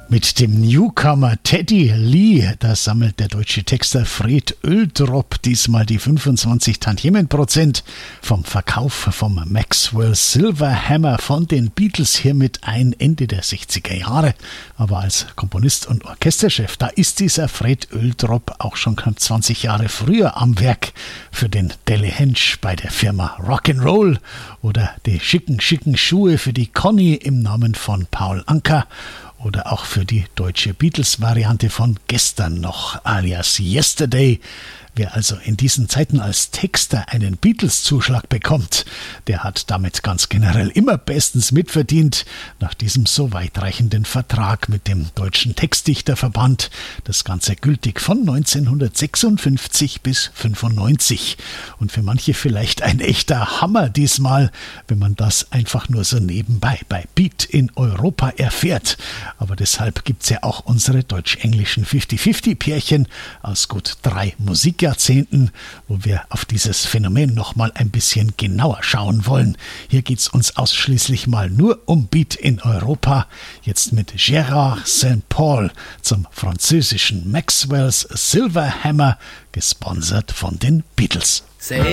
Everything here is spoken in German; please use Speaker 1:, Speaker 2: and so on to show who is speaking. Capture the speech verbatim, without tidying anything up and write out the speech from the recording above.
Speaker 1: Mit dem Newcomer Teddy Lee, da sammelt der deutsche Texter Fred Öldrop diesmal die fünfundzwanzig Tantiemenprozent vom Verkauf vom Maxwell Silver Hammer von den Beatles hiermit ein, Ende der sechziger Jahre. Aber als Komponist und Orchesterchef, da ist dieser Fred Öldrop auch schon knapp zwanzig Jahre früher am Werk für den Delle Hensch bei der Firma Rock'n'Roll oder die schicken, schicken Schuhe für die Conny im Namen von Paul Anka. Oder auch für die deutsche Beatles-Variante von Gestern noch, alias Yesterday. Wer also in diesen Zeiten als Texter einen Beatles-Zuschlag bekommt, der hat damit ganz generell immer bestens mitverdient. Nach diesem so weitreichenden Vertrag mit dem Deutschen Textdichterverband, das Ganze gültig von neunzehnhundertsechsundfünfzig bis fünfundneunzig. Und für manche vielleicht ein echter Hammer diesmal, wenn man das einfach nur so nebenbei bei Beat in Europa erfährt. Aber deshalb gibt's ja auch unsere deutsch-englischen fünfzig fünfzig Pärchen aus gut drei Musikjahrzehnten, wo wir auf dieses Phänomen nochmal ein bisschen genauer schauen wollen. Hier geht's uns ausschließlich mal nur um Beat in Europa. Jetzt mit Gérard Saint-Paul zum französischen Maxwell's Silver Hammer, gesponsert von den Beatles.